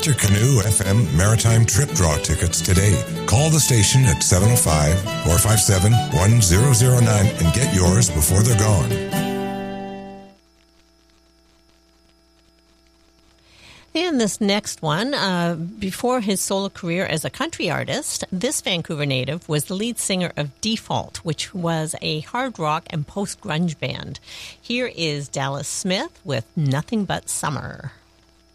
Get your Canoe FM Maritime Trip Draw tickets today. Call the station at 705-457-1009 and get yours before they're gone. And this next one, before his solo career as a country artist, this Vancouver native was the lead singer of Default, which was a hard rock and post-grunge band. Here is Dallas Smith with Nothing But Summer.